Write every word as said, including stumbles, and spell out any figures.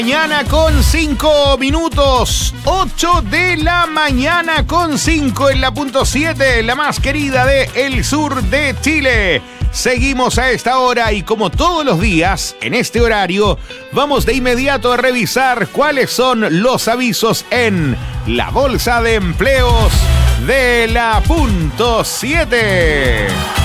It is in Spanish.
Mañana con cinco minutos, ocho de la mañana con cinco en la punto siete, la más querida de el sur de Chile. Seguimos a esta hora y como todos los días, en este horario, vamos de inmediato a revisar cuáles son los avisos en la Bolsa de Empleos de la punto siete.